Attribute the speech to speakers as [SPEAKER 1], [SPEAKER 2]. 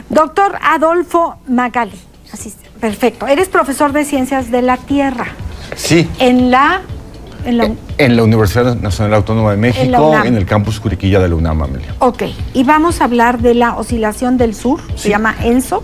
[SPEAKER 1] Doctor Adolfo Magali, así, perfecto. Eres profesor de Ciencias de la Tierra.
[SPEAKER 2] Sí.
[SPEAKER 1] En la
[SPEAKER 2] Universidad Nacional Autónoma de México, en el campus Curiquilla de la UNAM, Amelia.
[SPEAKER 1] Ok, y vamos a hablar de la oscilación del sur, se llama ENSO.